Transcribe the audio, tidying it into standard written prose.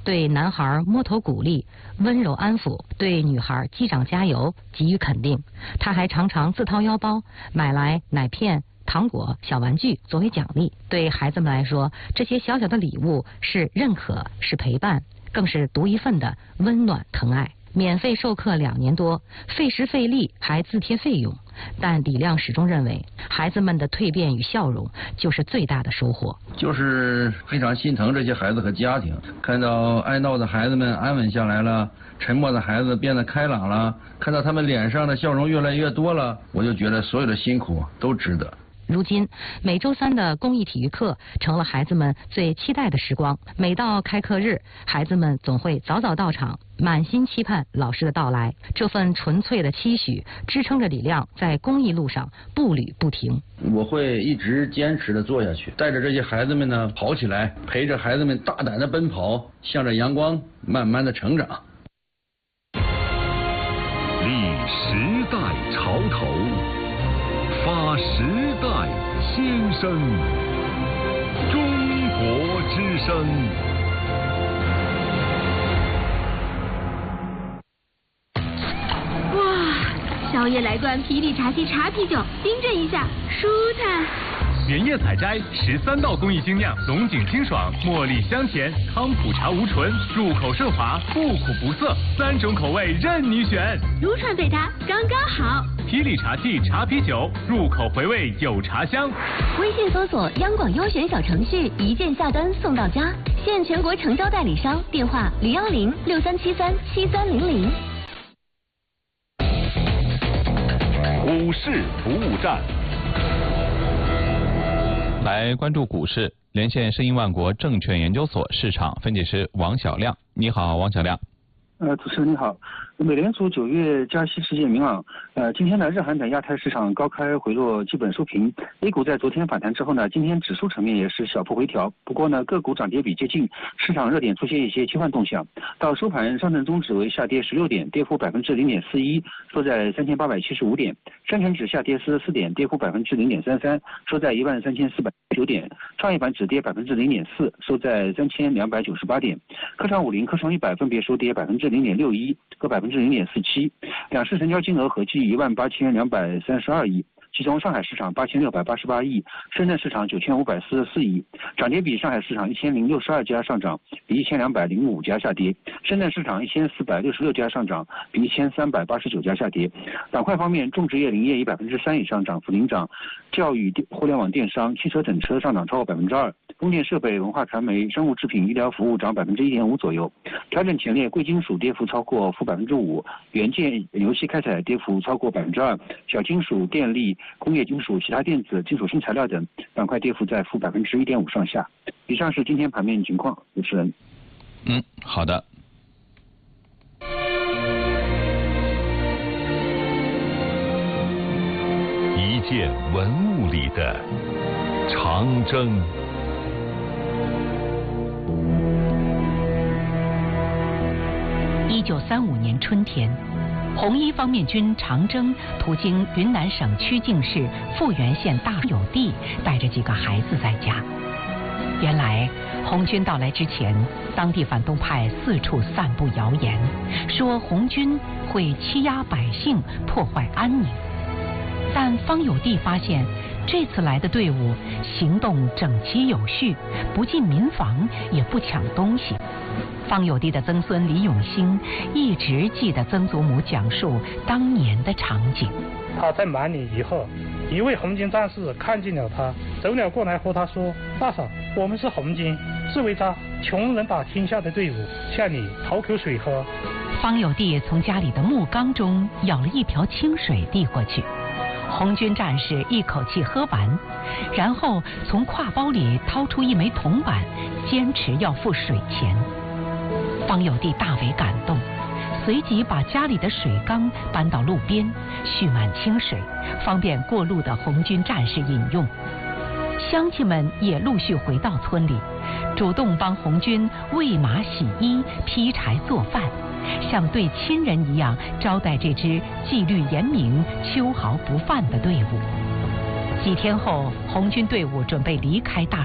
对男孩摸头鼓励、温柔安抚，对女孩击掌加油给予肯定。他还常常自掏腰包买来奶片、糖果、小玩具作为奖励。对孩子们来说，这些小小的礼物是认可，是陪伴，更是独一份的温暖疼爱。免费授课2年多，费时费力还自贴费用，但李亮始终认为，孩子们的蜕变与笑容就是最大的收获。 就是非常心疼这些孩子和家庭，看到爱闹的孩子们安稳下来了，沉默的孩子变得开朗了，看到他们脸上的笑容越来越多了，我就觉得所有的辛苦都值得。 如今，每周3的公益体育课成了孩子们最期待的时光。每到开课日，孩子们总会早早到场，满心期盼老师的到来。这份纯粹的期许支撑着李亮在公益路上步履不停。 我会一直坚持的做下去，带着这些孩子们呢跑起来，陪着孩子们大胆的奔跑，向着阳光慢慢的成长。 立时代潮头，发时代先声，中国之声。 哇，宵夜来罐霹雳茶系茶啤酒，冰镇一下，舒坦。 原叶采摘13道工艺精酿，龙井清爽，茉莉香甜，康普茶无醇，入口顺滑，不苦不涩，3种口味任你选。 撸串配它刚刚好。 霹雳茶系茶啤酒，入口回味有茶香。 微信搜索央广优选小程序，一键下单送到家。现全国成交代理商，电话01063737300。 股市服务站。 来关注股市，连线申银万国证券研究所市场分析师王小亮。你好，王小亮。 主持人你好。美联储9月加息事件明朗，今天呢，日韩等亚太市场高开回落，基本收平。A 股在昨天反弹之后呢，今天指数层面也是小幅回调，不过呢，个股涨跌比接近，市场热点出现一些切换动向。到收盘，上证综指为下跌16点，跌幅0.41%，收在3875点；深成指下跌44点，跌幅0.33%，收在13409点；创业板指跌0.4%，收在3298点；科创50、科创100分别收跌0.61%和0.47%，两市成交金额合计18232亿，其中上海市场8688亿，深圳市场9544亿。涨跌比，上海市场1062家上涨，比1205家下跌；深圳市场1466家上涨，比1389家下跌。板块方面，种植业、林业以3%以上涨幅领涨，教育、互联网电商、汽车整车上涨超过2%，供电设备、文化传媒、生物制品、医疗服务涨1.5%左右。调整前列，贵金属跌幅超过-5%，元件、游戏开采跌幅超过2%，小金属、电力、工业金属、其他电子、金属新材料等板块跌幅在-1.5%上下。以上是今天盘面情况，主持人。 好的。 一件文物里的长征。 1935年春天，红一方面军长征途经云南省曲靖市富源县大有地，带着几个孩子在家。原来红军到来之前，当地反动派四处散布谣言，说红军会欺压百姓，破坏安宁。但方有地发现，这次来的队伍行动整齐有序，不进民房，也不抢东西。方有地的曾孙李永兴一直记得曾祖母讲述当年的场景。 他在满里以后，一位红军战士看见了他，走了过来和他说：“大嫂，我们是红军，是为他穷人打天下的队伍，向你讨口水喝。” 方有地从家里的木缸中舀了一瓢清水递过去，红军战士一口气喝完，然后从挎包里掏出一枚铜板，坚持要付水钱。方有地大为感动，随即把家里的水缸搬到路边，蓄满清水，方便过路的红军战士饮用。乡亲们也陆续回到村里，主动帮红军喂马、洗衣、劈柴、做饭，像对亲人一样招待这支纪律严明、秋毫不犯的队伍。几天后，红军队伍准备离开大